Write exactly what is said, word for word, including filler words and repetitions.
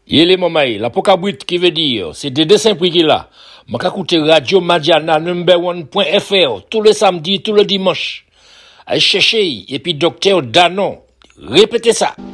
Il est mamaï, la pokabrit qui veut dire, c'est des dessins prix qu'il a. M'a écouter Radio Madiana number one point f r tous les samedis, tous les dimanches. Allez chercher, et puis docteur Danon. Répétez ça.